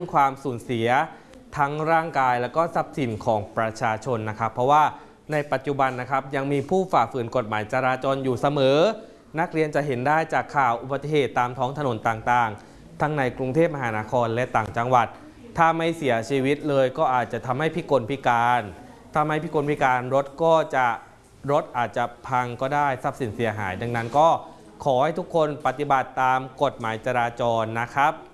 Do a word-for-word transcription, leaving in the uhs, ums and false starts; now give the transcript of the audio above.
ความสูญเสียทั้งร่างกายและก็ทรัพย์สินของประชาชนนะครับเพราะว่าในปัจจุบันนะครับยังมีผู้ฝ่าฝืนกฎหมายจราจรอยู่เสมอนักเรียนจะเห็นได้จากข่าวอุบัติเหตุตามท้องถนนต่างๆทั้งในกรุงเทพมหานครและต่างจังหวัดถ้าไม่เสียชีวิตเลยก็อาจจะทำให้พิกลพิการถ้าไม่พิกลพิการรถก็จะรถอาจจะพังก็ได้ทรัพย์สินเสียหายดังนั้นก็ขอให้ทุกคนปฏิบัติตามกฎหมายจราจรนะครับ